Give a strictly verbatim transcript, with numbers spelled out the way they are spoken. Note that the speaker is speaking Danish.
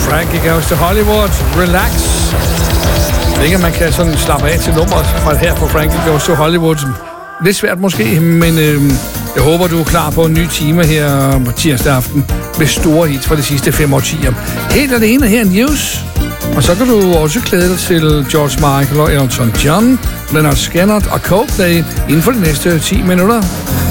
Frankie Goes to Hollywood. Relax. Det er ikke, at man kan sådan slappe af til nummeret fra her på Frankie Goes to Hollywood. Lidt svært måske, men øh, jeg håber, du er klar på en ny time her på tirsdag aften med store hits fra de sidste fem årtier. Helt alene her i News. Og så kan du også glæde dig til George Michael og Elton John, Leonard Skinner og Coldplay inden for de næste ti minutter.